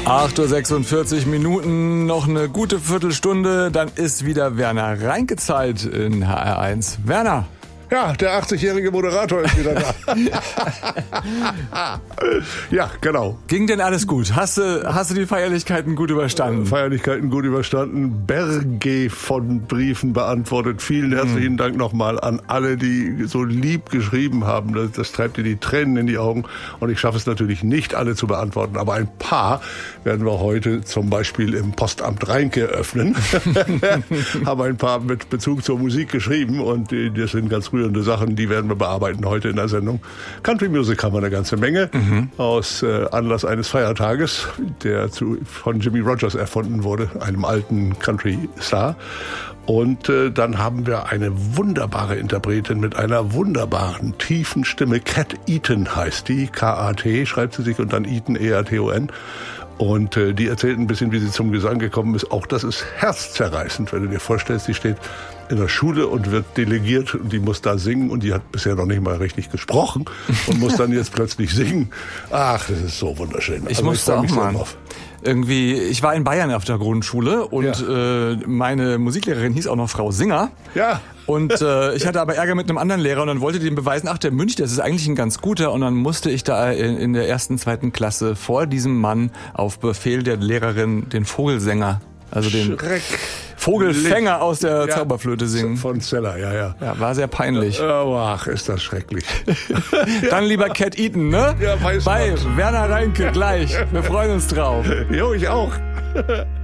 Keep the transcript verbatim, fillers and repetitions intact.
acht Uhr sechsundvierzig Minuten, noch eine gute Viertelstunde, dann ist wieder Werner Reinke Zeit in H R eins. Werner! Ja, der achtzigjährige Moderator ist wieder da. Ja, genau. Ging denn alles gut? Hast du, hast du die Feierlichkeiten gut überstanden? Feierlichkeiten gut überstanden. Berge von Briefen beantwortet. Vielen herzlichen mhm. Dank nochmal an alle, die so lieb geschrieben haben. Das, das treibt dir die Tränen in die Augen. Und ich schaffe es natürlich nicht, alle zu beantworten. Aber ein paar werden wir heute zum Beispiel im Postamt Reinke öffnen. Haben ein paar mit Bezug zur Musik geschrieben. Und das sind ganz rührende Sachen, die werden wir bearbeiten heute in der Sendung. Country Music haben wir eine ganze Menge mhm. aus äh, Anlass eines Feiertages, der zu, von Jimmy Rogers erfunden wurde, einem alten Country-Star. Und äh, dann haben wir eine wunderbare Interpretin mit einer wunderbaren, tiefen Stimme. Cat Eaton heißt die, K A T schreibt sie sich und dann Eaton, E A T O N. Und äh, die erzählt ein bisschen, wie sie zum Gesang gekommen ist. Auch das ist herzzerreißend, wenn du dir vorstellst, sie steht in der Schule und wird delegiert und die muss da singen und die hat bisher noch nicht mal richtig gesprochen und muss dann jetzt plötzlich singen. Ach, das ist so wunderschön. Ich also musste auch mal irgendwie, ich war in Bayern auf der Grundschule und ja. äh, meine Musiklehrerin hieß auch noch Frau Singer. Ja. Und äh, ich hatte aber Ärger mit einem anderen Lehrer und dann wollte dem beweisen, ach, der Münch, das ist eigentlich ein ganz guter. Und dann musste ich da in, in der ersten, zweiten Klasse vor diesem Mann auf Befehl der Lehrerin den Vogelsänger, also den Schreck. Vogelfänger aus der ja, Zauberflöte singen. Von Zeller, ja, ja. Ja, war sehr peinlich. Oh, ach, ist das schrecklich. Dann lieber Cat Eaton, ne? Ja, weiß Bei was. Werner Reinke gleich. Wir freuen uns drauf. Jo, ich auch.